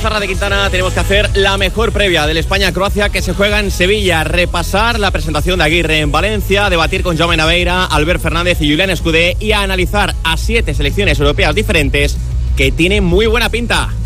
Izarra de Quintana tenemos que hacer la mejor previa del España-Croacia que se juega en Sevilla, repasar la presentación de Aguirre en Valencia, debatir con Jaume Naveira, Albert Fernández y Julián Escudé y analizar a 7 selecciones europeas diferentes que tienen muy buena pinta.